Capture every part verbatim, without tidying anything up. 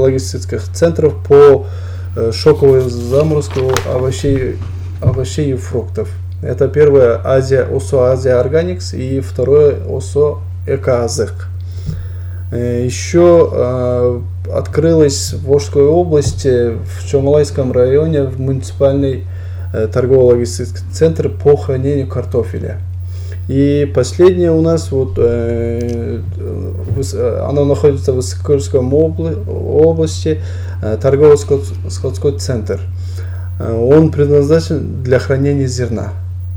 торгово-логистических центров по шоковой заморозку овощей, овощей и фруктов. Это первое Азия, ОСО Азия Органикс и второе ОСО Экоазык. Еще э, открылась в Волжской области, в Чомалайском районе, в муниципальный э, торгово-логистический центр по хранению картофеля. И последнее у нас, вот, э, оно находится в Высокогорской области, э, торгово-складской центр. Он предназначен для хранения зерна.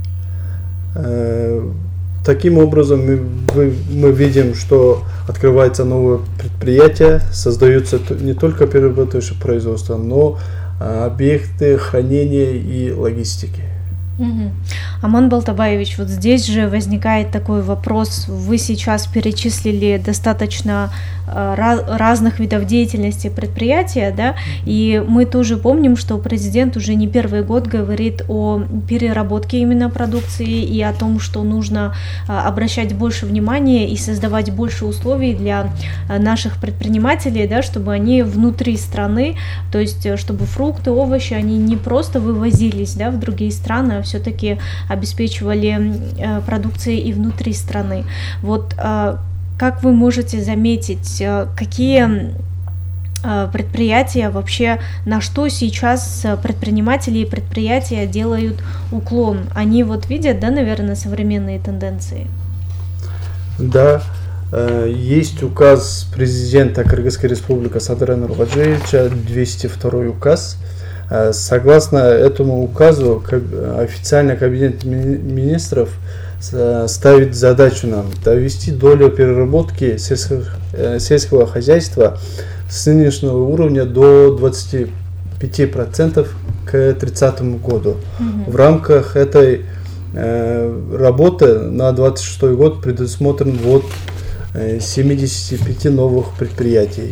Э, таким образом мы, мы видим, что открывается новое предприятие, создаются не только перерабатывающее производство, но объекты хранения и логистики. Угу. Аман Балтабаевич, вот здесь же возникает такой вопрос. Вы сейчас перечислили достаточно э, раз, разных видов деятельности предприятия, да, и мы тоже помним, что президент уже не первый год говорит о переработке именно продукции и о том, что нужно э, обращать больше внимания и создавать больше условий для э, наших предпринимателей, да, чтобы они внутри страны, то есть чтобы фрукты, овощи, они не просто вывозились, да, в другие страны, а все-таки обеспечивали э, продукцией и внутри страны. Вот э, как вы можете заметить, э, какие э, предприятия вообще, на что сейчас предприниматели и предприятия делают уклон? Они вот видят, да, наверное, современные тенденции? Да, э, есть указ президента Кыргызской республики Садыра Нуркадиевича, двести второй указ. Согласно этому указу, официально Кабинет министров ставит задачу нам довести долю переработки сельского, сельского хозяйства с нынешнего уровня до двадцати пяти процентов к тридцатому году. Угу. В рамках этой э, работы на двадцать шестой год предусмотрен ввод э, семидесяти пяти новых предприятий.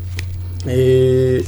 И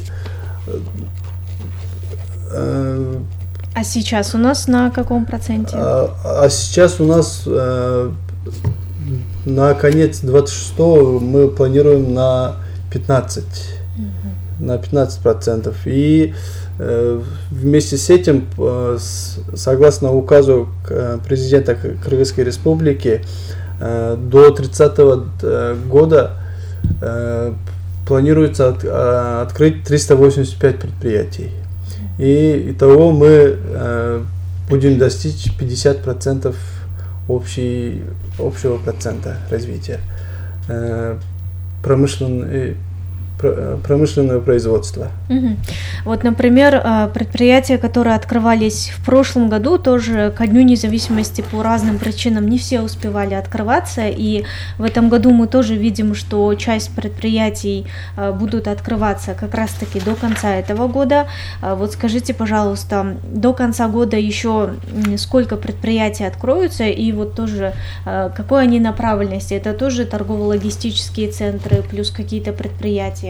А сейчас у нас на каком проценте? А, а сейчас у нас э, на конец двадцать шестого мы планируем на пятнадцать, угу. на пятнадцать процентов. И э, вместе с этим, э, с, согласно указу президента Кыргызской республики, э, до тридцатого года э, планируется от, э, открыть триста восемьдесят пять предприятий. И итого мы э, будем достичь пятьдесят процентов общей, общего процента развития э, промышленной, промышленного производства. Угу. Вот, например, предприятия, которые открывались в прошлом году, тоже ко Дню независимости по разным причинам не все успевали открываться, и в этом году мы тоже видим, что часть предприятий будут открываться как раз-таки до конца этого года. Вот скажите, пожалуйста, до конца года еще сколько предприятий откроются, и вот тоже какой они направленности? Это тоже торгово-логистические центры плюс какие-то предприятия?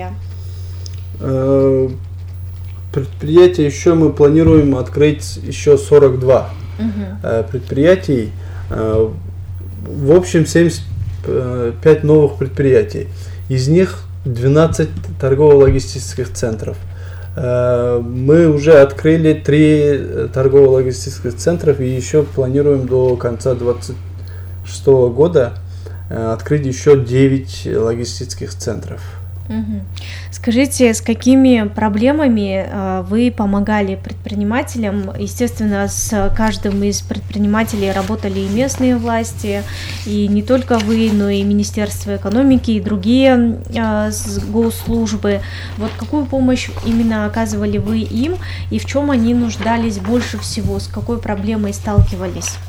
Предприятия еще мы планируем открыть еще сорок два uh-huh. предприятий. В общем, семьдесят пять новых предприятий. Из них двенадцать торгово-логистических центров. Мы уже открыли три торгово-логистических центров и еще планируем до конца двадцать шестого года открыть еще девять логистических центров. Угу. Скажите, с какими проблемами э, вы помогали предпринимателям? Естественно, с каждым из предпринимателей работали и местные власти, и не только вы, но и Министерство экономики, и другие э, госслужбы. Вот какую помощь именно оказывали вы им, и в чем они нуждались больше всего, с какой проблемой сталкивались?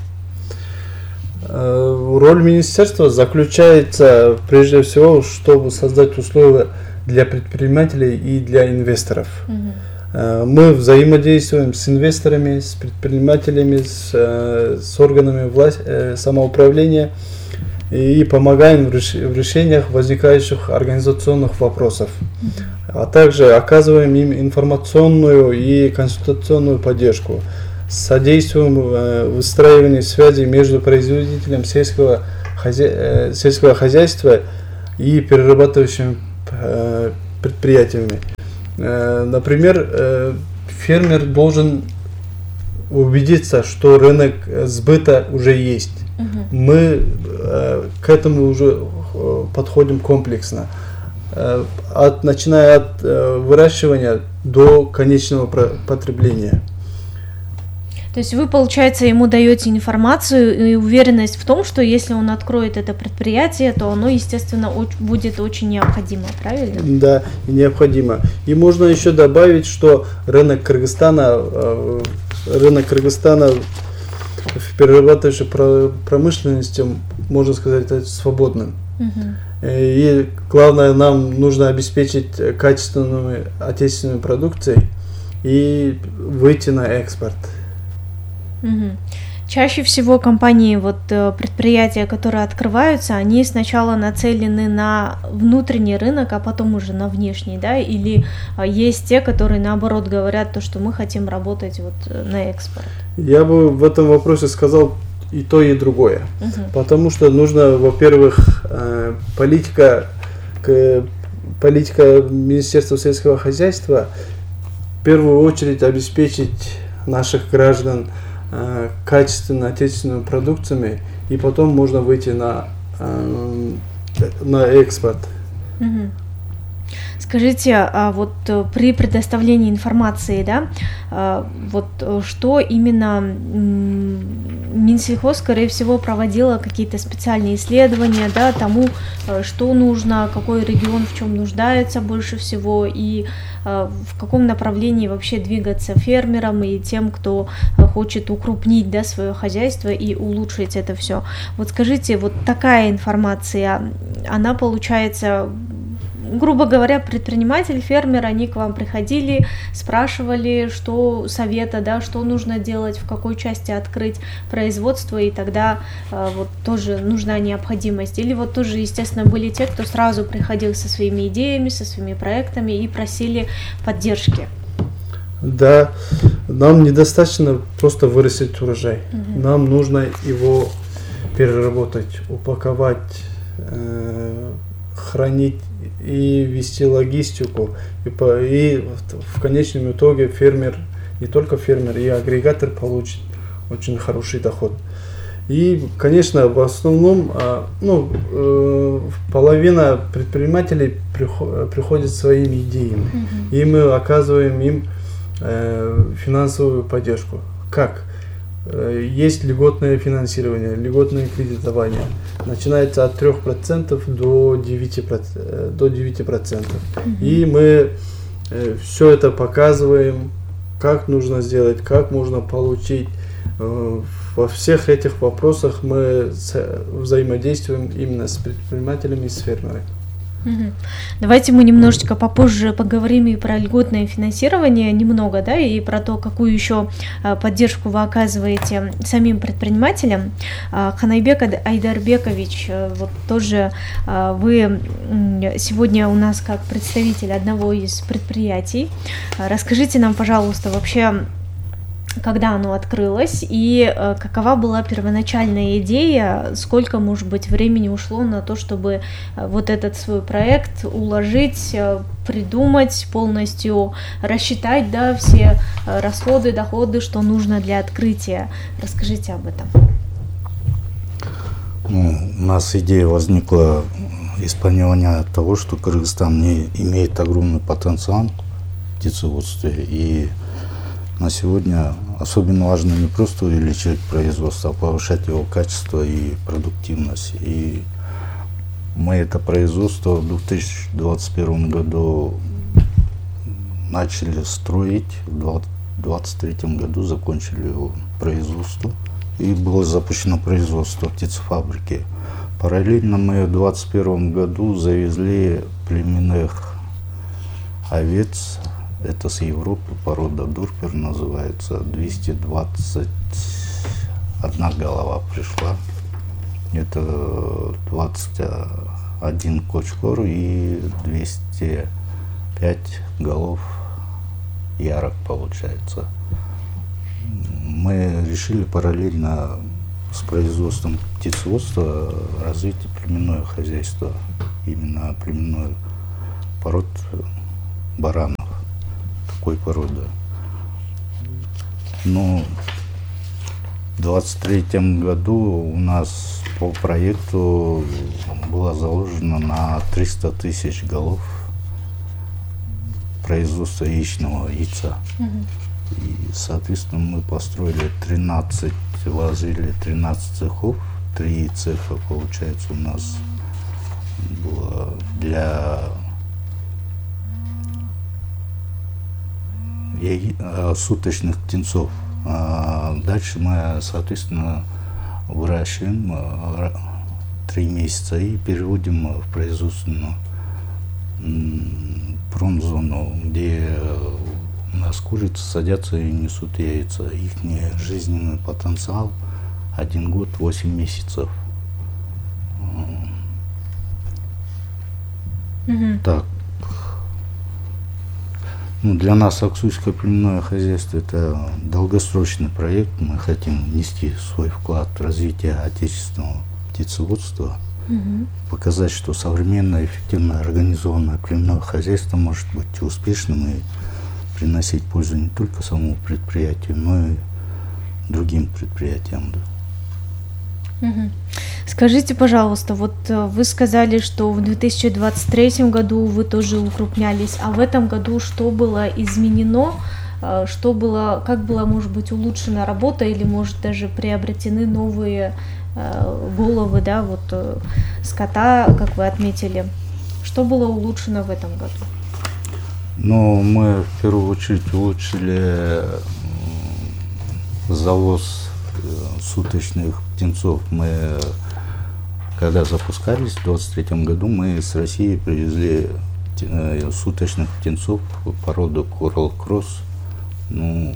Роль министерства заключается прежде всего, чтобы создать условия для предпринимателей и для инвесторов. Угу. Мы взаимодействуем с инвесторами, с предпринимателями, с, с органами власти, самоуправления и помогаем в решениях возникающих организационных вопросов, угу. а также оказываем им информационную и консультационную поддержку. Содействуем в выстраиванию связи между производителем сельского, хозя... сельского хозяйства и перерабатывающими предприятиями. Например, фермер должен убедиться, что рынок сбыта уже есть. Uh-huh. Мы к этому уже подходим комплексно, от, начиная от выращивания до конечного потребления. То есть вы, получается, ему даете информацию и уверенность в том, что если он откроет это предприятие, то оно, естественно, будет очень необходимо, правильно? Да, необходимо. И можно еще добавить, что рынок Кыргызстана, рынок Кыргызстана в перерабатывающей промышленности, можно сказать, свободным. Угу. И главное, нам нужно обеспечить качественную отечественную продукцию и выйти на экспорт. Угу. Чаще всего компании, вот предприятия, которые открываются, они сначала нацелены на внутренний рынок, а потом уже на внешний, да, или есть те, которые наоборот говорят то, что мы хотим работать вот на экспорт? Я бы в этом вопросе сказал и то, и другое, угу. Потому что нужно, во-первых, политика, политика Министерства сельского хозяйства в первую очередь обеспечить наших граждан качественной отечественными продукциями, и потом можно выйти на, на экспорт. Угу. Скажите, а вот при предоставлении информации, да, вот что именно Минсельхоз, скорее всего, проводила какие-то специальные исследования, да, тому, что нужно, какой регион в чем нуждается больше всего, и в каком направлении вообще двигаться фермерам и тем, кто хочет укрупнить, да, свое хозяйство и улучшить это все. Вот скажите, вот такая информация, она получается, грубо говоря, предприниматель, фермер, они к вам приходили, спрашивали, что совета, да, что нужно делать, в какой части открыть производство, и тогда э, вот тоже нужна необходимость. Или вот тоже, естественно, были те, кто сразу приходил со своими идеями, со своими проектами и просили поддержки. Да, нам недостаточно просто вырастить урожай. Угу. Нам нужно его переработать, упаковать, э, хранить и вести логистику, и, по, и в конечном итоге фермер, не только фермер, и агрегатор получит очень хороший доход. И, конечно, в основном, ну, половина предпринимателей приходит своими идеями, mm-hmm. и мы оказываем им финансовую поддержку. Как? Есть льготное финансирование, льготное кредитование. Начинается от трёх процентов до девяти процентов. Mm-hmm. И мы все это показываем, как нужно сделать, как можно получить. Во всех этих вопросах мы взаимодействуем именно с предпринимателями и с фермерами. Угу. Давайте мы немножечко попозже поговорим и про льготное финансирование немного, да, и про то, какую еще поддержку вы оказываете самим предпринимателям. Ханайбек Айдарбекович, вот тоже вы сегодня у нас как представитель одного из предприятий. Расскажите нам, пожалуйста, вообще, когда оно открылось и э, какова была первоначальная идея, сколько, может быть, времени ушло на то, чтобы э, вот этот свой проект уложить, э, придумать, полностью рассчитать, да, все э, расходы, доходы, что нужно для открытия. Расскажите об этом. Ну, у нас идея возникла из понимания того, что Кыргызстан не имеет огромный потенциал в птицеводстве, и на сегодня особенно важно не просто увеличивать производство, а повышать его качество и продуктивность. И мы это производство в две тысячи двадцать первом году начали строить, в две тысячи двадцать третьем году закончили его производство, и было запущено производство птицефабрики. Параллельно мы в двадцать первом году завезли племенных овец. Это с Европы, порода Дурпер называется, двести двадцать одна голова пришла. Это двадцать один кочкор и двести пять голов ярок получается. Мы решили параллельно с производством птицеводства развить племенное хозяйство, именно племенную пород баранов. такой породы. Но в двадцать третьем году у нас по проекту было заложено на триста тысяч голов производства яичного яйца. Mm-hmm. И, соответственно, мы построили тринадцать, вложили тринадцать цехов, три цеха, получается, у нас было для яи... суточных птенцов. А дальше мы, соответственно, выращиваем три месяца и переводим в производственную промзону, где у нас курицы садятся и несут яйца. Их жизненный потенциал один год, восемь месяцев. Mm-hmm. Так. Ну, для нас Аксуйское племенное хозяйство — это долгосрочный проект. Мы хотим внести свой вклад в развитие отечественного птицеводства, угу. показать, что современное, эффективно организованное племенное хозяйство может быть успешным и приносить пользу не только самому предприятию, но и другим предприятиям. Да. Угу. Скажите, пожалуйста, вот вы сказали, что в две тысячи двадцать третьем году вы тоже укрупнялись, а в этом году что было изменено, что было, как была, может быть, улучшена работа или, может, даже приобретены новые головы, да, вот скота, как вы отметили, что было улучшено в этом году? Ну, мы в первую очередь улучшили завоз суточных птенцов. Мы, когда запускались в двадцать третьем году, мы с России привезли суточных птенцов породы Coral Cross. Ну,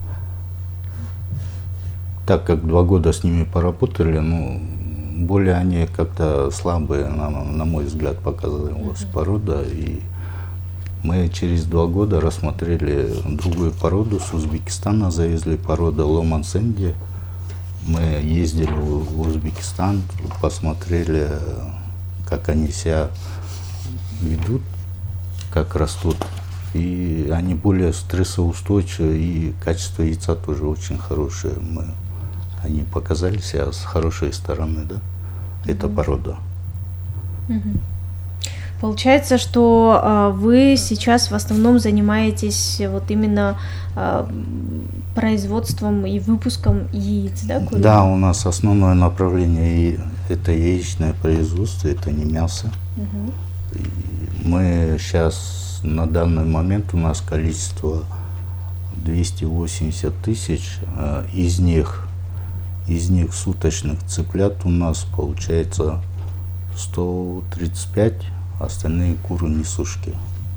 так как два года с ними поработали, ну, более они как-то слабые, на, на мой взгляд, показывалась mm-hmm. порода. И мы через два года рассмотрели другую породу с Узбекистана, завезли породу Ломан Сэнди. Мы ездили в Узбекистан, посмотрели, как они себя ведут, как растут. И они более стрессоустойчивы, и качество яйца тоже очень хорошее. Мы, они показали себя с хорошей стороны, да, mm-hmm. эта порода. Mm-hmm. Получается, что э, вы сейчас в основном занимаетесь вот именно э, производством и выпуском яиц, да? Куриных? Да, у нас основное направление это яичное производство, это не мясо. Угу. И мы сейчас, на данный момент у нас количество двести восемьдесят тысяч, э, из них, из них суточных цыплят у нас получается сто тридцать пять. Остальные куры несушки.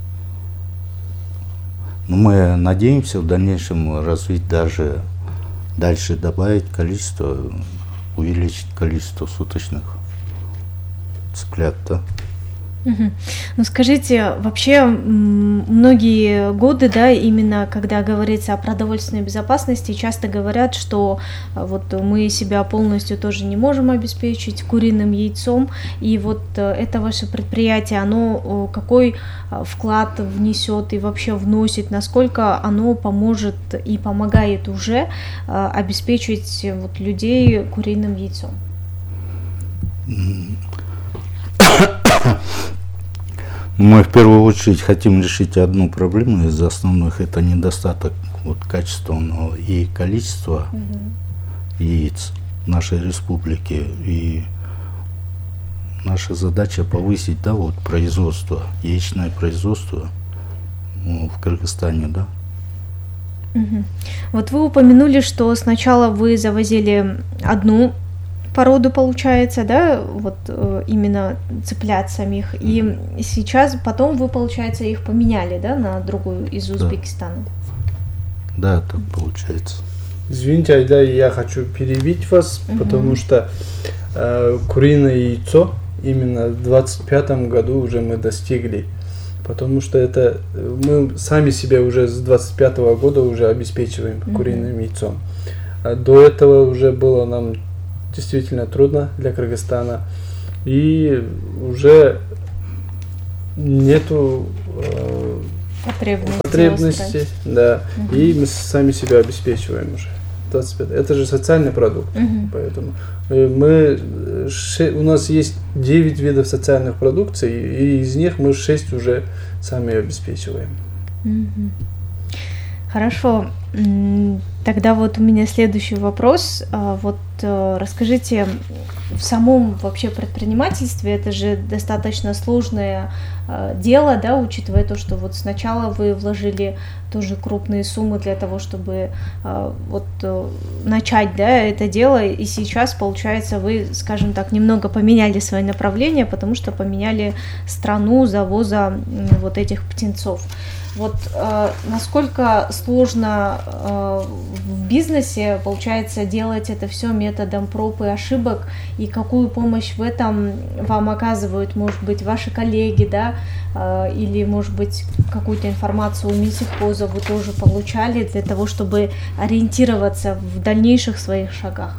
Но мы надеемся в дальнейшем развить даже дальше, добавить количество, увеличить количество суточных цыплят. Да? Угу. Ну скажите, вообще многие годы, да, именно когда говорится о продовольственной безопасности, часто говорят, что вот мы себя полностью тоже не можем обеспечить куриным яйцом, и вот это ваше предприятие, оно какой вклад внесет и вообще вносит, насколько оно поможет и помогает уже обеспечить вот людей куриным яйцом? Мы в первую очередь хотим решить одну проблему из основных, это недостаток вот, качественного и количества угу. яиц в нашей республике. И наша задача повысить, да, вот, производство, яичное производство ну, в Кыргызстане, да. Угу. Вот вы упомянули, что сначала вы завозили одну породу, получается, да, вот э, именно цыплят самих, и сейчас потом вы, получается, их поменяли, да, на другую из Узбекистана. Да, да, так получается. Извините, Айда, я хочу перебить вас, угу. потому что э, куриное яйцо именно в двадцать пятом году уже мы достигли, потому что это мы сами себя уже с двадцать пятого года уже обеспечиваем угу. куриным яйцом. А до этого уже было нам действительно трудно для Кыргызстана, и уже нету э, потребности, потребности да, угу. и мы сами себя обеспечиваем уже. двадцать пять. Это же социальный продукт, угу. поэтому мы, у нас есть девять видов социальных продукций, и из них мы шесть уже сами обеспечиваем. Угу. Хорошо. Тогда вот у меня следующий вопрос. Вот расскажите, в самом вообще предпринимательстве это же достаточно сложное дело, да, учитывая то, что вот сначала вы вложили тоже крупные суммы для того, чтобы вот начать, да, это дело, и сейчас, получается, вы, скажем так, немного поменяли свое направление, потому что поменяли страну завоза вот этих птенцов. Вот э, насколько сложно э, в бизнесе, получается, делать это все методом проб и ошибок, и какую помощь в этом вам оказывают, может быть, ваши коллеги, да, э, или, может быть, какую-то информацию у Минсельхоза вы тоже получали для того, чтобы ориентироваться в дальнейших своих шагах?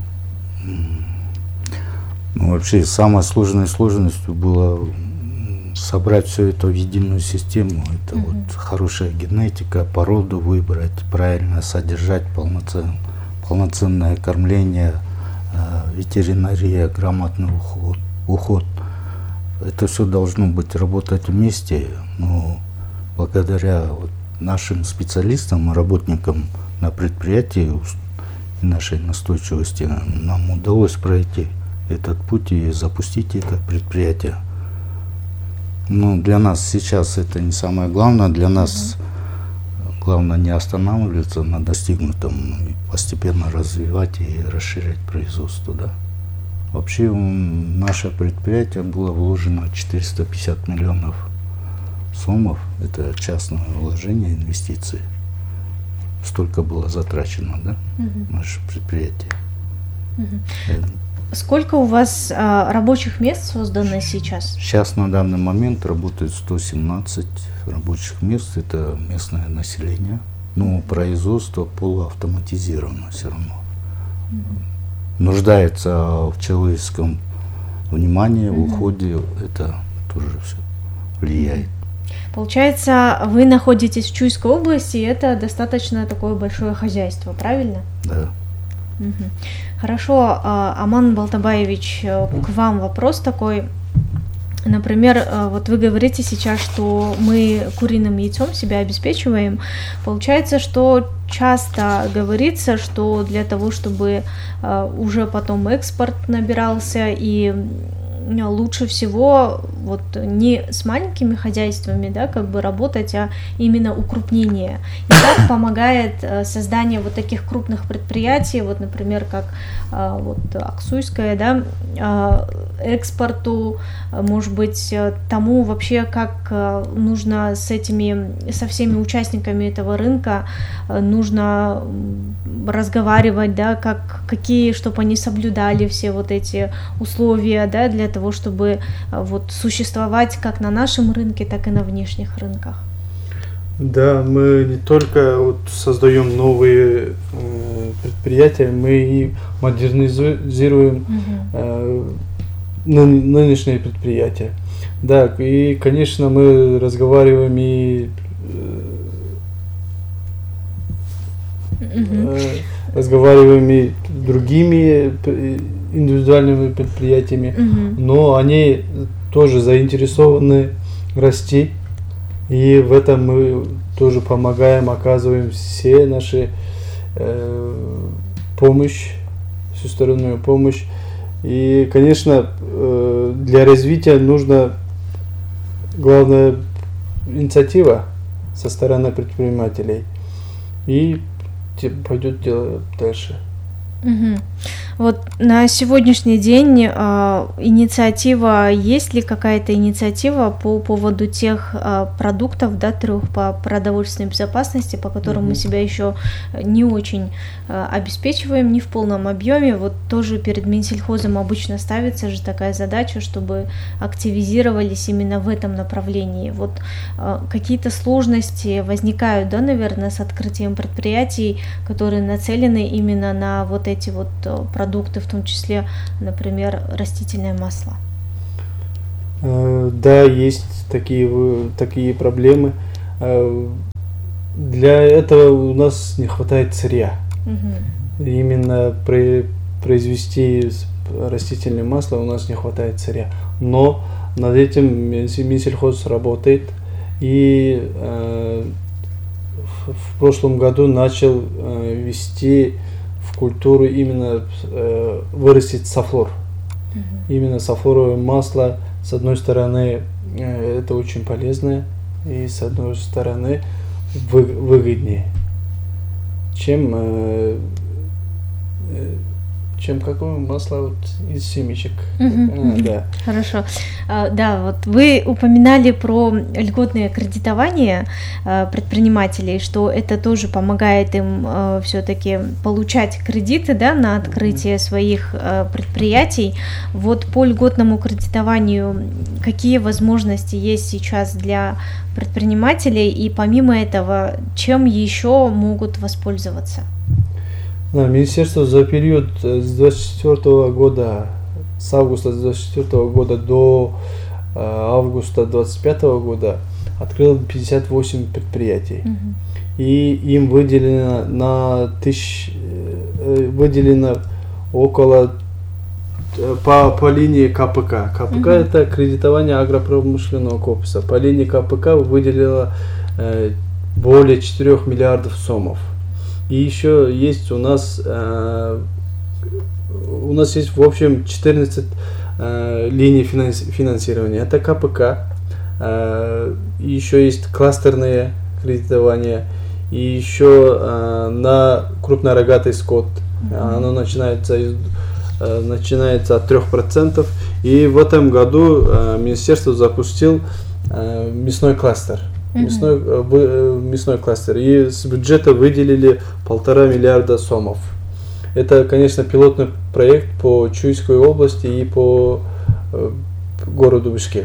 Ну, вообще, самой сложной сложностью было собрать все это в единую систему. Это mm-hmm. вот хорошая генетика, породу выбрать, правильно содержать, полноцен, полноценное кормление, э, ветеринария, грамотный уход, уход. Это все должно быть работать вместе, но благодаря вот нашим специалистам и работникам на предприятии и нашей настойчивости нам удалось пройти этот путь и запустить это предприятие. Ну, для нас сейчас это не самое главное. Для нас mm-hmm. главное не останавливаться на достигнутом, и постепенно развивать и расширять производство. Да. Вообще в наше предприятие было вложено четыреста пятьдесят миллионов сомов. Это частное вложение, инвестиции. Столько было затрачено, да, mm-hmm. наше предприятие. Mm-hmm. Сколько у вас а, рабочих мест создано сейчас? Сейчас на данный момент работает сто семнадцать рабочих мест. Это местное население. Но производство полуавтоматизировано все равно. Mm-hmm. Нуждается в человеческом внимании, mm-hmm. в уходе. Это тоже все влияет. Получается, вы находитесь в Чуйской области, и это достаточно такое большое хозяйство, правильно? Да. Угу. Хорошо, Аман Балтабаевич, к вам вопрос такой. Например, вот вы говорите сейчас, что мы куриным яйцом себя обеспечиваем. Получается, что часто говорится, что для того, чтобы уже потом экспорт набирался, и лучше всего вот не с маленькими хозяйствами, да, как бы работать, а именно укрупнение. И так помогает создание вот таких крупных предприятий, вот, например, как вот Аксуйская, да, экспорту, может быть, тому вообще, как нужно с этими, со всеми участниками этого рынка нужно разговаривать, да, как, какие, чтобы они соблюдали все вот эти условия, да, для того, чтобы вот существовать как на нашем рынке, так и на внешних рынках. Да, мы не только вот создаем новые э, предприятия, мы и модернизируем угу. э, нынешние предприятия. Да, и, конечно, мы разговариваем и э, угу. э, разговариваем и другими индивидуальными предприятиями, угу. но они тоже заинтересованы расти, и в этом мы тоже помогаем, оказываем все наши э, помощь, всестороннюю помощь. И, конечно, э, для развития нужна главная инициатива со стороны предпринимателей, и пойдет дело дальше. Угу. Вот на сегодняшний день э, инициатива, есть ли какая-то инициатива по поводу тех э, продуктов, да, трех по продовольственной безопасности, по которым mm-hmm. мы себя еще не очень э, обеспечиваем, не в полном объеме? Вот тоже перед Минсельхозом обычно ставится же такая задача, чтобы активизировались именно в этом направлении. Вот э, какие-то сложности возникают, да, наверное, с открытием предприятий, которые нацелены именно на вот эти вот продукты, продукты, в том числе, например, растительное масло? Да, есть такие, такие проблемы. Для этого у нас не хватает сырья. Угу. Именно при, произвести растительное масло у нас не хватает сырья. Но над этим Минсельхоз работает. И э, в, в прошлом году начал э, вести в культуру именно э, вырастить софлор. Uh-huh. Именно софлоровое масло, с одной стороны, э, это очень полезное, и с одной стороны вы, выгоднее, чем э, э, чем какое масло вот из семечек. Uh-huh. А, да. Хорошо. А, да, вот вы упоминали про льготное кредитование а, предпринимателей, что это тоже помогает им а, все-таки получать кредиты, да, на открытие uh-huh. своих а, предприятий. Вот по льготному кредитованию какие возможности есть сейчас для предпринимателей, и помимо этого, чем еще могут воспользоваться? Да, Министерство за период с двадцать четвёртого года, с августа двадцать четвёртого года до э, августа двадцать пятого года открыло пятьдесят восемь предприятий. Uh-huh. И им выделено на тысяч, э, выделено около по, по линии КПК. КПК uh-huh. это кредитование агропромышленного корпуса. По линии КПК выделило э, более четырёх миллиардов сомов. И еще есть у нас, э, у нас есть в общем четырнадцать э, линий финанси- финансирования. Это КПК, э, еще есть кластерные кредитования, и еще э, на крупнорогатый скот. Mm-hmm. Оно начинается, из, э, начинается от трех процентов. И в этом году э, министерство запустил э, мясной кластер. Uh-huh. Мясной, э, мясной кластер. И с бюджета выделили полтора миллиарда сомов. Это, конечно, пилотный проект по Чуйской области и по э, городу Бишкек.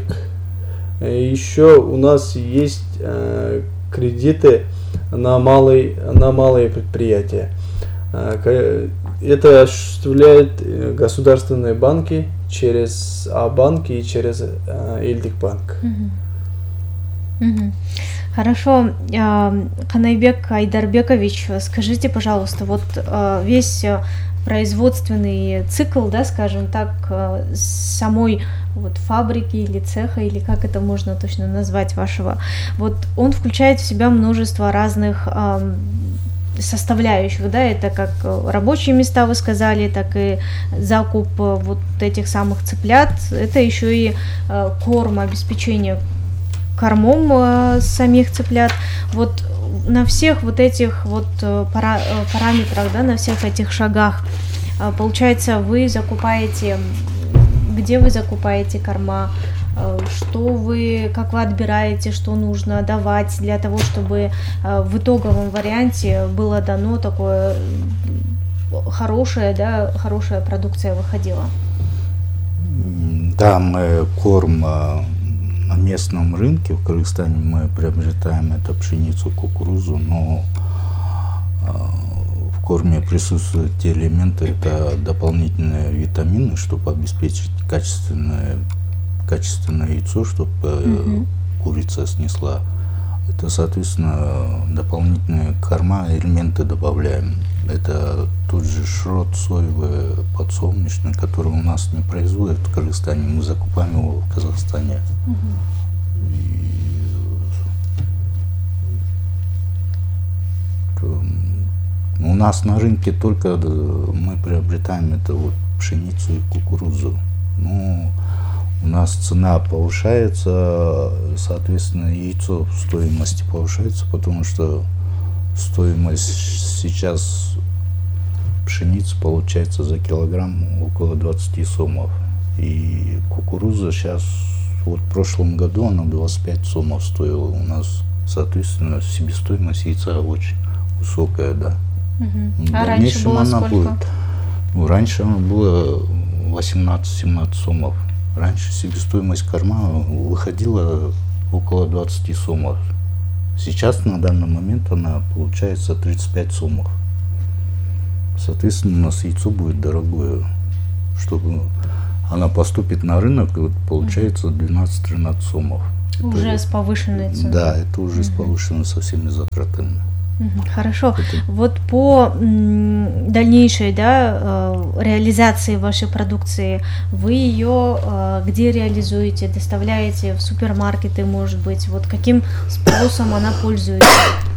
Еще у нас есть э, кредиты на, малый, на малые предприятия. Э, это осуществляют государственные банки через А-банк и через э, Эльдикбанк. Uh-huh. Угу. Хорошо, Канайбек Айдарбекович, скажите, пожалуйста, вот весь производственный цикл, да, скажем так, самой вот фабрики или цеха, или как это можно точно назвать вашего, вот он включает в себя множество разных составляющих, да, это как рабочие места, вы сказали, так и закуп вот этих самых цыплят, это еще и корм, обеспечение кормом э, самих цыплят. Вот на всех вот этих вот пара, параметрах, да, на всех этих шагах, э, получается, вы закупаете, где вы закупаете корма, э, что вы, как вы отбираете, что нужно давать для того, чтобы э, в итоговом варианте было дано такое хорошее, да, хорошая продукция выходила. Да, мы корм на местном рынке в Кыргызстане мы приобретаем это пшеницу, кукурузу, но э, в корме присутствуют те элементы, это дополнительные витамины, чтобы обеспечить качественное, качественное яйцо, чтобы э, mm-hmm. курица снесла. Это, соответственно, дополнительные корма, элементы добавляем. Это тот же шрот соевый, подсолнечный, который у нас не производят в Кыргызстане, мы закупаем его в Казахстане. Uh-huh. И у нас на рынке только мы приобретаем это вот пшеницу и кукурузу. Но у нас цена повышается, соответственно, яйцо в стоимости повышается, потому что стоимость сейчас пшеницы получается за килограмм около двадцать сомов. И кукуруза сейчас, вот в прошлом году она двадцать пять сомов стоила у нас. Соответственно, себестоимость яйца очень высокая, да. Угу. А раньше было она сколько? Будет, ну, раньше она была восемнадцать-семнадцать сомов. Раньше себестоимость корма выходила около двадцать сомов. Сейчас на данный момент она получается тридцать пять сомов. Соответственно, у нас яйцо будет дорогое. Чтобы она поступит на рынок, вот, получается двенадцать-тринадцать сомов. Уже это, с повышенной ценой. Да, это уже угу. с повышенными со всеми затратами. Хорошо. Это... Вот по м, дальнейшей, да, э, реализации вашей продукции, вы ее э, где реализуете? Доставляете в супермаркеты, может быть? Вот каким спросом она пользуется?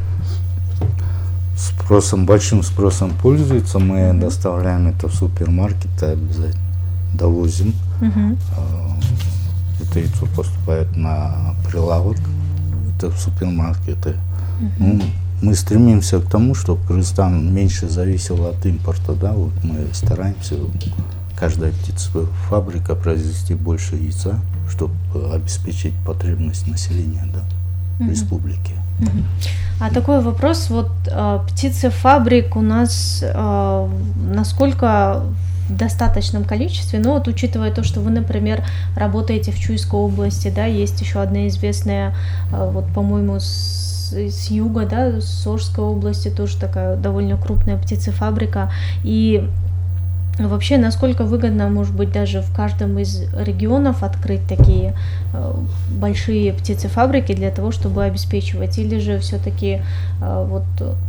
Спросом, большим спросом пользуется. Мы mm-hmm. доставляем это в супермаркеты, обязательно довозим. Mm-hmm. Это яйцо поступает на прилавок, это в супермаркеты. Mm-hmm. Ну, мы стремимся к тому, чтобы Кыргызстан меньше зависел от импорта, да, вот мы стараемся, каждая птицефабрика произвести больше яйца, чтобы обеспечить потребность населения, да, mm-hmm. республики. Mm-hmm. А такой вопрос, вот птицефабрик у нас насколько в достаточном количестве, ну вот учитывая то, что вы, например, работаете в Чуйской области, да, есть еще одна известная, вот, по-моему, с с юга, да, с Сожской области тоже такая довольно крупная птицефабрика. И вообще, насколько выгодно, может быть, даже в каждом из регионов открыть такие э, большие птицефабрики для того, чтобы обеспечивать, или же все-таки э, вот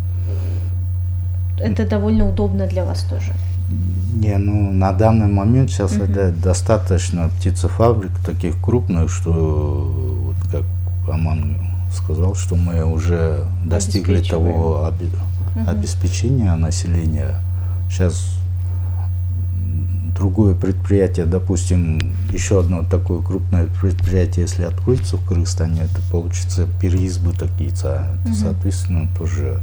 это довольно удобно для вас тоже? Не, ну на данный момент сейчас uh-huh. это достаточно птицефабрик таких крупных, что вот как Аман сказал, что мы уже достигли того об... uh-huh. обеспечения населения. Сейчас другое предприятие, допустим, еще одно такое крупное предприятие, если откроется в Кыргызстане, это получится переизбыток яйца. Это, uh-huh. соответственно, тоже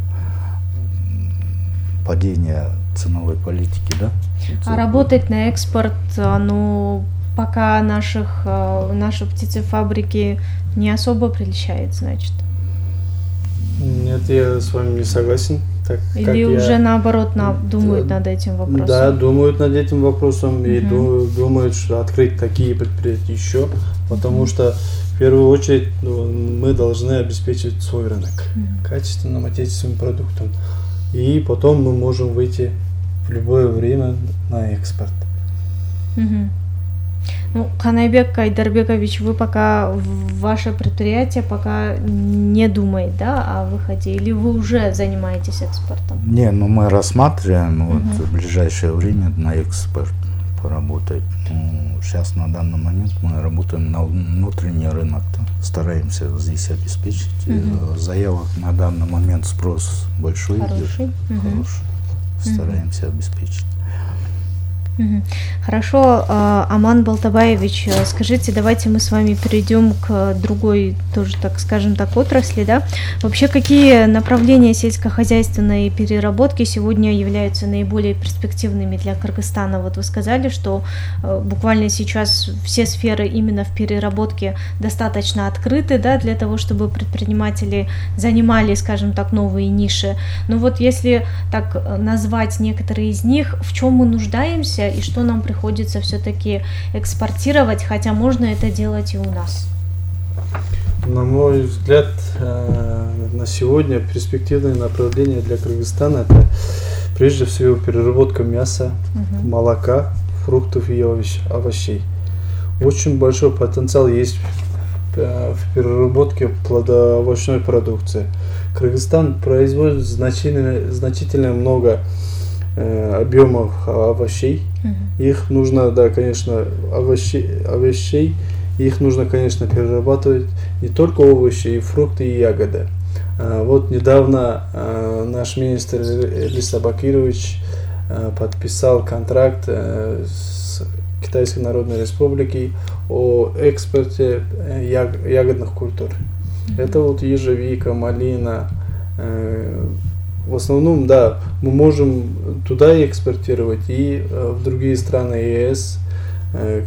падение ценовой политики, да? А работать на экспорт, ну, пока наших, наши птицефабрики не особо прельщает, значит? Нет, я с вами не согласен. Так, Или уже я... наоборот на, думают да, над этим вопросом? Да, думают над этим вопросом uh-huh. и думают, думают, что открыть такие предприятия еще, потому uh-huh. что в первую очередь ну, мы должны обеспечить свой рынок uh-huh. качественным отечественным продуктом. И потом мы можем выйти в любое время на экспорт. Uh-huh. Ну, Канайбек Айдарбекович, вы пока, ваше предприятие пока не думает, да, о выходе, или вы уже занимаетесь экспортом? Не, ну мы рассматриваем uh-huh. вот, в ближайшее время на экспорт поработать. Ну, сейчас на данный момент мы работаем на внутренний рынок, да, стараемся здесь обеспечить. Uh-huh. Заявок на данный момент спрос большой. Хороший. Uh-huh. Хороший. Стараемся uh-huh. обеспечить. Хорошо, Аман Балтабаевич, скажите, давайте мы с вами перейдем к другой, тоже, так скажем так, отрасли, да? Вообще, какие направления сельскохозяйственной переработки сегодня являются наиболее перспективными для Кыргызстана? Вот вы сказали, что буквально сейчас все сферы именно в переработке достаточно открыты, да, для того, чтобы предприниматели занимали, скажем так, новые ниши. Но вот если так назвать некоторые из них, в чем мы нуждаемся и что нам приходится все-таки экспортировать, хотя можно это делать и у нас? На мой взгляд, на сегодня перспективные направления для Кыргызстана — это прежде всего переработка мяса, угу. молока, фруктов и овощей. Очень большой потенциал есть в переработке плодоовощной продукции. Кыргызстан производит значительно, значительно много объемов овощей. Uh-huh. Их нужно, да, конечно, овощей, овощей, их нужно, конечно, перерабатывать не только овощи, и фрукты, и ягоды. А, вот недавно а, наш министр Элис Абакирович а, подписал контракт а, с Китайской Народной Республикой о экспорте яг, ягодных культур. Uh-huh. Это вот ежевика, малина. А, В основном, да, мы можем туда экспортировать и э, в другие страны ЕС. Э,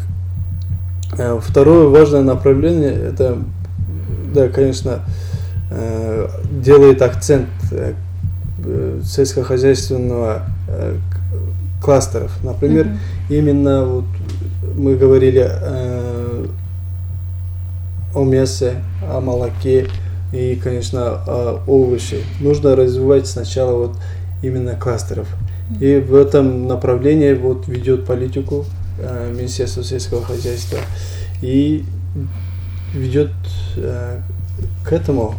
э, второе важное направление, это, да, конечно, э, делает акцент э, сельскохозяйственного э, кластеров. Например, mm-hmm. именно вот мы говорили э, о мясе, о молоке. И, конечно, овощи. Нужно развивать сначала вот именно кластеров. И в этом направлении вот ведет политику Министерство сельского хозяйства. И ведет э, к этому.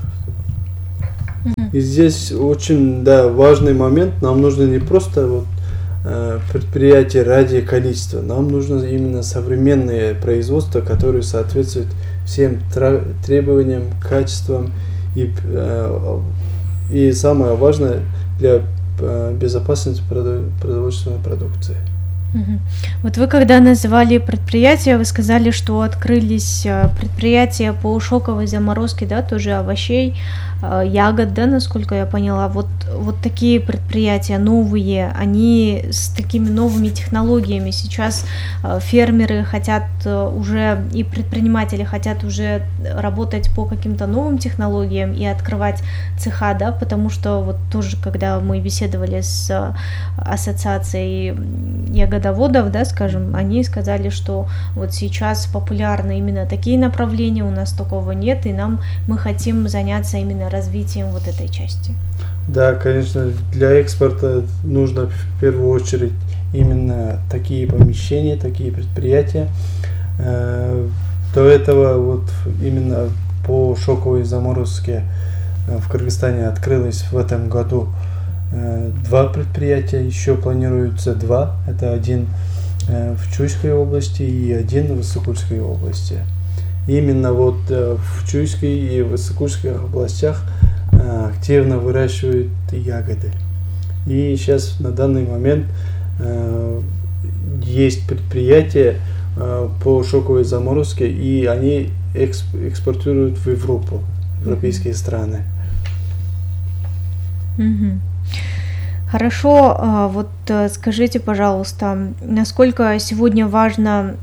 И здесь очень, да, важный момент. Нам нужно не просто вот, э, предприятие ради количества. Нам нужно именно современное производство, которое соответствует всем требованиям, качествам и, э, и самое важное для э, безопасности продовольственной продукции. Угу. Вот вы когда называли предприятия, вы сказали, что открылись предприятия по шоковой заморозке, да, тоже овощей, ягод, да, насколько я поняла. Вот, вот такие предприятия новые, они с такими новыми технологиями. Сейчас фермеры хотят уже, и предприниматели хотят уже работать по каким-то новым технологиям и открывать цеха, да, потому что вот тоже, когда мы беседовали с ассоциацией ягодоводов, да, скажем, они сказали, что вот сейчас популярны именно такие направления, у нас такого нет, и нам, мы хотим заняться именно развитием вот этой части. Да, конечно, для экспорта нужно в первую очередь именно такие помещения, такие предприятия. До этого вот именно по шоковой заморозке в Кыргызстане открылось в этом году два предприятия, еще планируется два. Это один в Чуйской области и один в Иссык-Кульской области. Именно вот в Чуйской и в Иссык-Кульских областях активно выращивают ягоды. И сейчас на данный момент есть предприятия по шоковой заморозке, и они экспортируют в Европу, в европейские страны. Mm-hmm. Хорошо, вот скажите, пожалуйста, насколько сегодня важно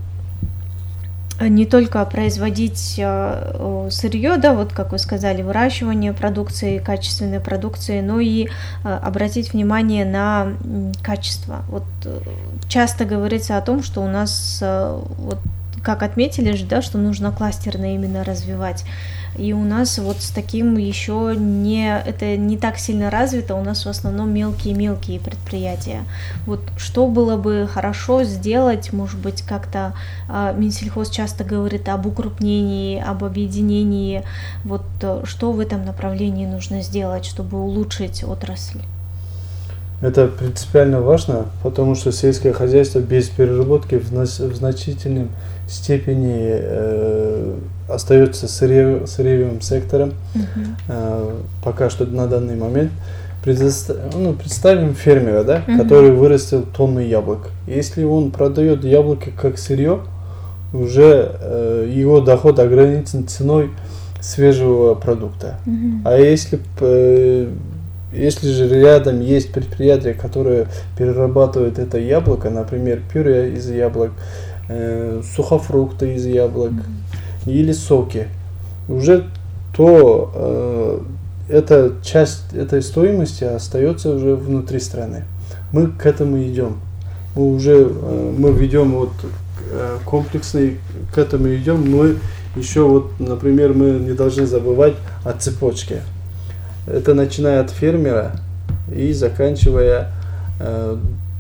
не только производить сырье, да, вот как вы сказали, выращивание продукции, качественной продукции, но и обратить внимание на качество. Вот часто говорится о том, что у нас, вот, как отметили же, да, что нужно кластерно именно развивать. И у нас вот с таким еще не, это не так сильно развито, у нас в основном мелкие-мелкие предприятия. Вот что было бы хорошо сделать, может быть, как-то э, Минсельхоз часто говорит об укрупнении, об объединении, вот э, что в этом направлении нужно сделать, чтобы улучшить отрасль? Это принципиально важно, потому что сельское хозяйство без переработки в, нас, в значительной степени э, остается сырье, сырьевым сектором. Uh-huh. э, пока что на данный момент. Предоста- ну, представим фермера, да, uh-huh. который вырастил тонну яблок. Если он продает яблоки как сырье, уже э, его доход ограничен ценой свежего продукта. Uh-huh. А если э, Если же рядом есть предприятие, которое перерабатывает это яблоко, например, пюре из яблок, э, сухофрукты из яблок mm-hmm. или соки, уже то э, эта часть этой стоимости остается уже внутри страны. Мы к этому идем. Мы уже э, мы ведем вот э, комплексный, к этому идем. Мы еще вот, например, мы не должны забывать о цепочке. Это начиная от фермера и заканчивая э,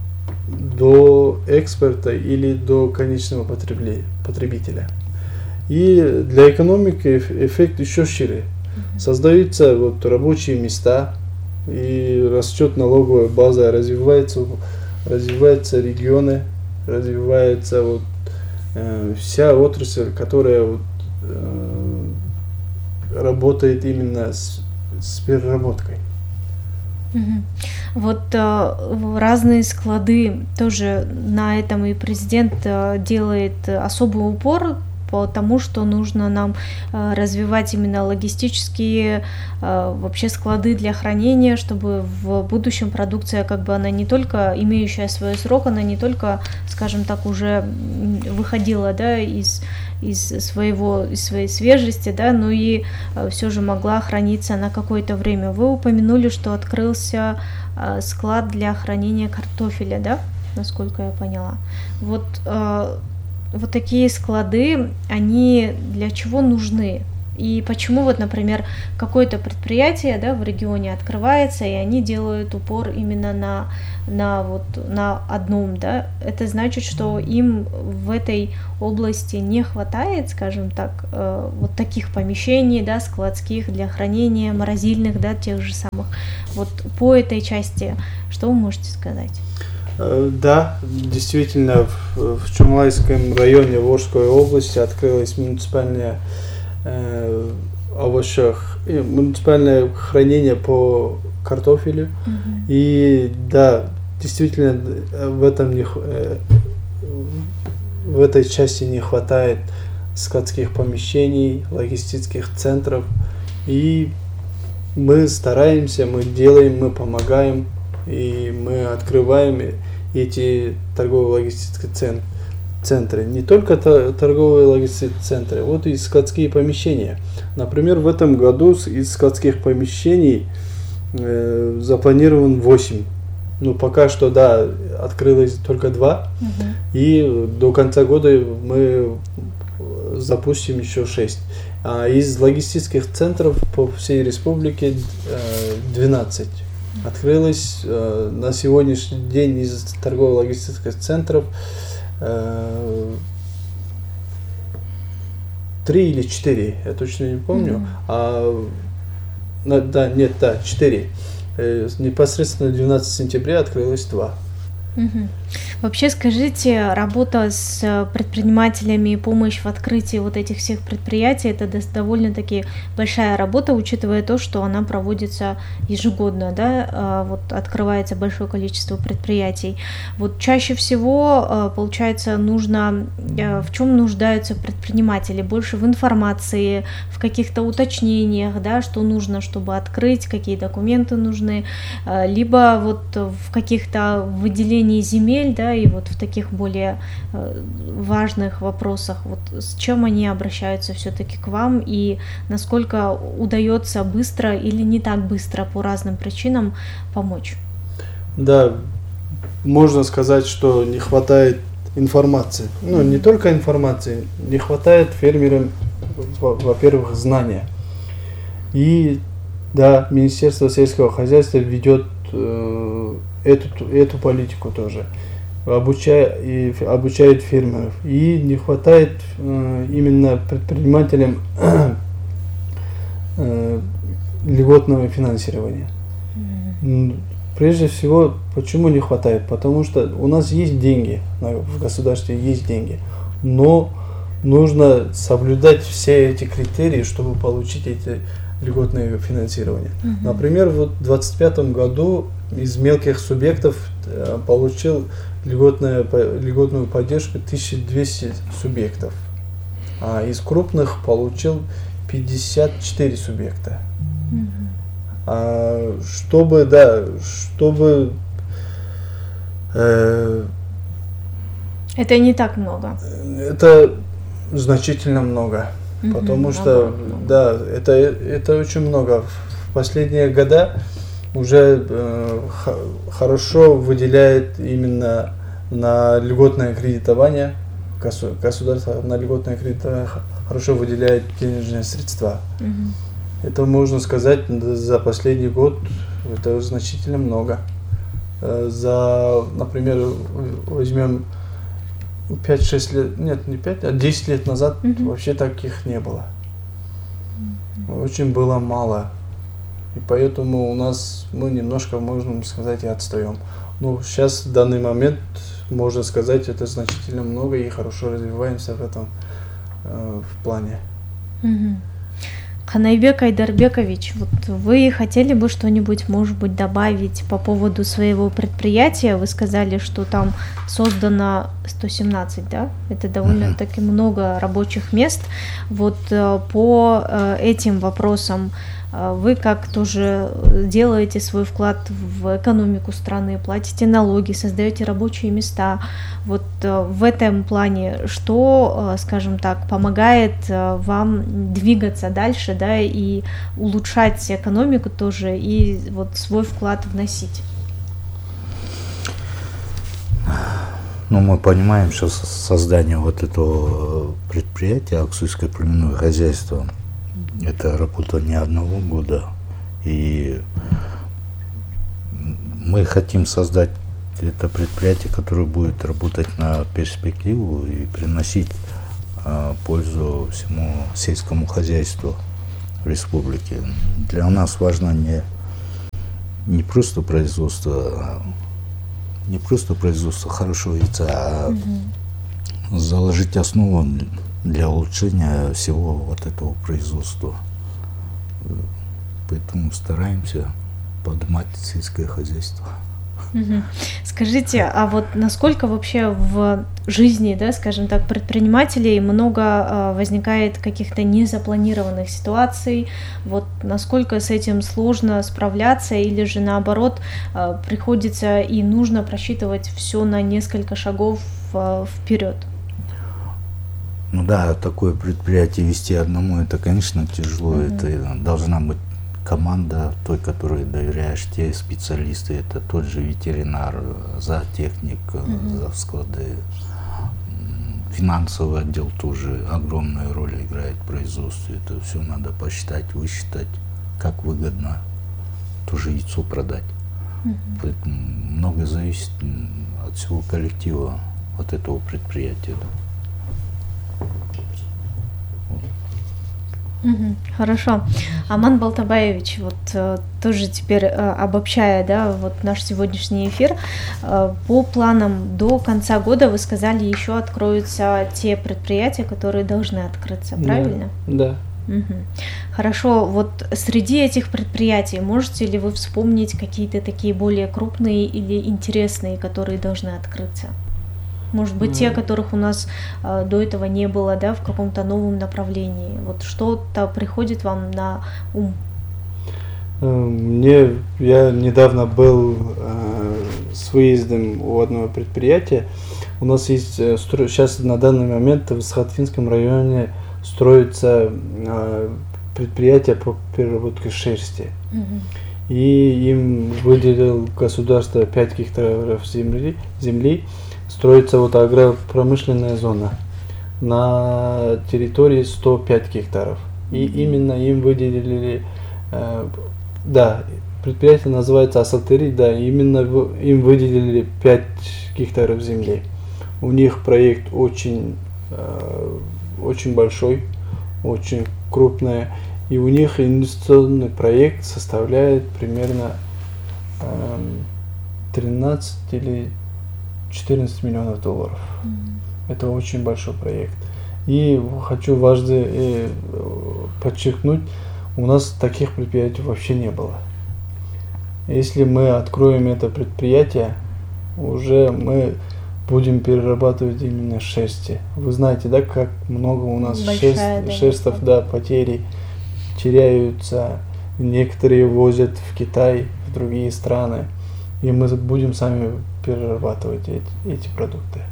до экспорта или до конечного потребителя. И для экономики эффект еще шире. Создаются вот рабочие места, и растет налоговая база, развиваются, развиваются регионы, развивается вот, э, вся отрасль, которая вот, э, работает именно с с переработкой. Угу. Вот э, разные склады, тоже на этом и президент э, делает особый упор по тому, что нужно нам э, развивать именно логистические э, вообще склады для хранения, чтобы в будущем продукция, как бы она не только имеющая свой срок, она не только, скажем так, уже выходила, да, из из своего из своей свежести, да, но и э, все же могла храниться на какое-то время. Вы упомянули, что открылся э, склад для хранения картофеля, да, насколько я поняла. Вот э, вот такие склады, они для чего нужны? И почему вот, например, какое-то предприятие, да, в регионе открывается, и они делают упор именно на, на, вот, на одном, да, это значит, что им в этой области не хватает, скажем так, э, вот таких помещений, да, складских для хранения, морозильных, да, тех же самых. Вот по этой части что вы можете сказать? Да, действительно, в, в Чумлайском районе Волжской области открылось муниципальное э, овощах, э, муниципальное хранение по картофелю. Mm-hmm. И да, действительно, в этом не, э, в этой части не хватает складских помещений, логистических центров. И мы стараемся, мы делаем, мы помогаем, и мы открываем эти торгово-логистические центры. Не только торговые логистические центры, вот и складские помещения. Например, в этом году из складских помещений э, запланирован восемь. Ну, пока что, да, открылось только два. Uh-huh. И до конца года мы запустим еще шесть. А из логистических центров по всей республике э, двенадцать. Открылось э, на сегодняшний день из торгово-логистических центров э, три или четыре, я точно не помню. Mm-hmm. А, на, да, нет, да, четыре. Э, непосредственно двенадцатого сентября открылось два. Угу. Вообще, скажите, работа с предпринимателями и помощь в открытии вот этих всех предприятий, это довольно-таки большая работа, учитывая то, что она проводится ежегодно, да, вот открывается большое количество предприятий. Вот чаще всего, получается, нужно, в чем нуждаются предприниматели? Больше в информации, в каких-то уточнениях, да, что нужно, чтобы открыть, какие документы нужны, либо вот в каких-то выделениях земель, да, и вот в таких более э, важных вопросах, вот с чем они обращаются все-таки к вам и насколько удается быстро или не так быстро по разным причинам помочь? Да, можно сказать, что не хватает информации. Ну, не только информации, не хватает фермерам, во-первых, знания. И да, Министерство сельского хозяйства ведет э, Эту, эту политику тоже, обучает, и, обучает фермеров. И не хватает э, именно предпринимателям э, льготного финансирования. Mm-hmm. Прежде всего, почему не хватает? Потому что у нас есть деньги, в государстве есть деньги, но нужно соблюдать все эти критерии, чтобы получить эти льготное финансирование. Uh-huh. Например, вот в двадцать пятом году из мелких субъектов э, получил льготное, льготную поддержку тысяча двести субъектов, а из крупных получил пятьдесят четыре субъекта. Uh-huh. А, чтобы, да, чтобы... Э, это не так много. Это значительно много. Mm-hmm. Потому что, да, это, это очень много. В последние годы уже э, х- хорошо выделяет именно на льготное кредитование, госу- государство на льготное кредитование хорошо выделяет денежные средства. Mm-hmm. Это можно сказать за последний год, это значительно много. За, например, возьмем пять-шесть лет, нет, не пять, а десять лет назад mm-hmm. вообще таких не было. Mm-hmm. Очень было мало. И поэтому у нас, мы немножко, можно сказать, и отстаем. Но сейчас, в данный момент, можно сказать, это значительно много и хорошо развиваемся в этом э, в плане. Mm-hmm. Канайбек Айдарбекович, вот вы хотели бы что-нибудь, может быть, добавить по поводу своего предприятия? Вы сказали, что там создано сто семнадцать, да? Это довольно-таки много рабочих мест. Вот по этим вопросам вы как тоже делаете свой вклад в экономику страны, платите налоги, создаете рабочие места. Вот в этом плане, что, скажем так, помогает вам двигаться дальше, да, и улучшать экономику тоже, и вот свой вклад вносить? Ну, мы понимаем, что создание вот этого предприятия, Аксуйское племенное хозяйство, Это работа не одного года. И мы хотим создать это предприятие, которое будет работать на перспективу и приносить а, пользу всему сельскому хозяйству в республике. Для нас важно не, не просто производство, не просто производство хорошего яйца, а угу. заложить основу для улучшения всего вот этого производства. Поэтому стараемся поднимать сельское хозяйство. Угу. Скажите, а вот насколько вообще в жизни, да, скажем так, предпринимателей много э, возникает каких-то незапланированных ситуаций, вот насколько с этим сложно справляться, или же наоборот э, приходится и нужно просчитывать все на несколько шагов э, вперед? Ну да, такое предприятие вести одному, это, конечно, тяжело, mm-hmm. это должна быть команда, той, которой доверяешь, те специалисты, это тот же ветеринар, зоотехник, mm-hmm. склады, финансовый отдел тоже огромную роль играет в производстве, это все надо посчитать, высчитать, как выгодно тоже яйцо продать. Mm-hmm. Поэтому много зависит от всего коллектива, от этого предприятия. Да. Угу, хорошо. Аман Балтабаевич, вот э, тоже теперь э, обобщая, да, вот наш сегодняшний эфир, э, по планам до конца года вы сказали, еще откроются те предприятия, которые должны открыться, правильно? Да. да. Угу. Хорошо, вот среди этих предприятий можете ли вы вспомнить какие-то такие более крупные или интересные, которые должны открыться? Может быть, те, которых у нас э, до этого не было, да, в каком-то новом направлении. Вот что-то приходит вам на ум? Мне, я недавно был э, с выездом у одного предприятия. У нас есть, э, стро... сейчас на данный момент в Схватвинском районе строится э, предприятие по переработке шерсти. Угу. И им выделил государство пять гектаров земли, земли. Строится вот агропромышленная зона на территории сто пять гектаров. И именно им выделили, э, да, предприятие называется Асалтери, да, именно в, им выделили пять гектаров земли. У них проект очень, э, очень большой, очень крупный. И у них инвестиционный проект составляет примерно э, тринадцать или четырнадцать миллионов долларов. Mm-hmm. Это очень большой проект. И хочу важно э, подчеркнуть, у нас таких предприятий вообще не было. Если мы откроем это предприятие, уже мы будем перерабатывать именно шерсти. Вы знаете, да, как много у нас шерсть, да, шерстов, да, потери, теряются. Некоторые возят в Китай, в другие страны. И мы будем сами перерабатывать эти, эти продукты.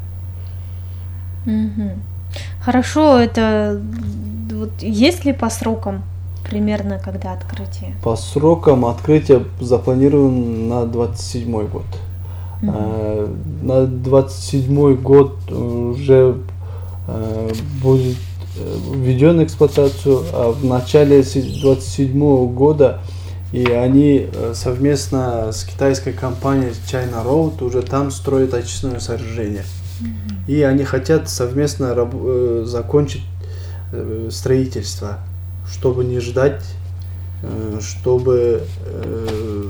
Угу. Хорошо, это вот есть ли по срокам примерно когда открытие? По срокам открытия запланировано на двадцать седьмой год. Угу. А, на двадцать седьмой год уже а, будет введен в эксплуатацию, а в начале двадцать седьмого года и они совместно с китайской компанией China Road уже там строят очистное сооружение. Mm-hmm. И они хотят совместно раб- э, закончить э, строительство, чтобы не ждать, э, чтобы э,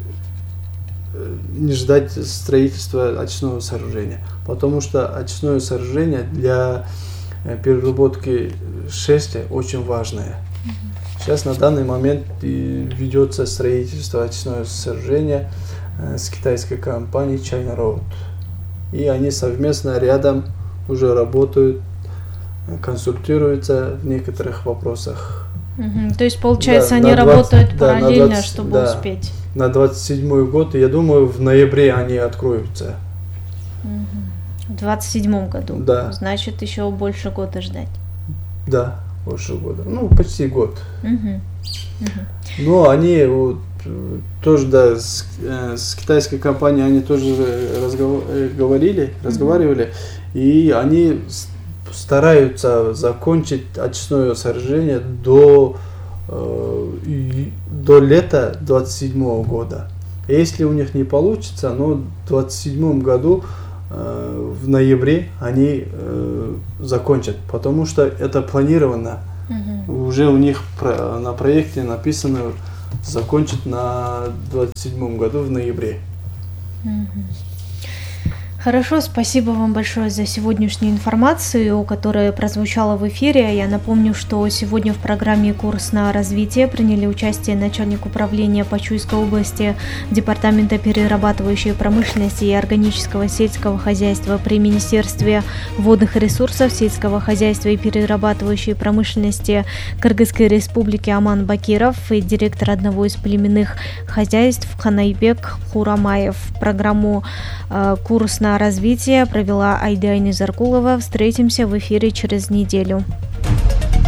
не ждать строительства очистного сооружения. Потому что очистное сооружение для э, переработки шерсти очень важное. Сейчас на данный момент ведется строительство очистного сооружения с китайской компанией China Road. И они совместно рядом уже работают, консультируются в некоторых вопросах. Угу. То есть, получается, да, они двадцать, работают да, параллельно, двадцать, чтобы да, успеть. На двадцать седьмой год, я думаю, в ноябре они откроются. Угу. В двадцать седьмом году? Да. Значит, еще больше года ждать. Да. Больше года, ну почти год. Uh-huh. Uh-huh. Но они вот, тоже, да, с, э, с китайской компанией они тоже разговор, э, говорили, uh-huh. разговаривали, и они стараются закончить очистное сооружение до э, и до лета двадцать седьмого года. Если у них не получится, но в двадцать седьмом году э, в ноябре они э, закончат, потому что это планировано. Угу. Уже у них про, на проекте написано закончить на двадцать седьмом году в ноябре. Угу. Хорошо, спасибо вам большое за сегодняшнюю информацию, которая прозвучала в эфире. Я напомню, что сегодня в программе «Курс на развитие» приняли участие начальник управления по Чуйской области Департамента перерабатывающей промышленности и органического сельского хозяйства при Министерстве водных ресурсов, сельского хозяйства и перерабатывающей промышленности Кыргызской республики Аман Бакиров и директор одного из племенных хозяйств Ханайбек Хурамаев. Программу э, «Курс на развитие» провела Айда Айнизаркулова. Встретимся в эфире через неделю.